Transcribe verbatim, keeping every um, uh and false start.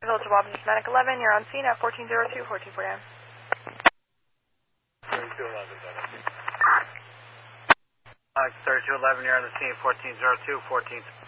Village of Auburn, Medic eleven, you're on scene at fourteen oh two, fourteen forty nine. thirty-two eleven, Alex thirty-two eleven, you're on the scene, fourteen oh two, fourteen.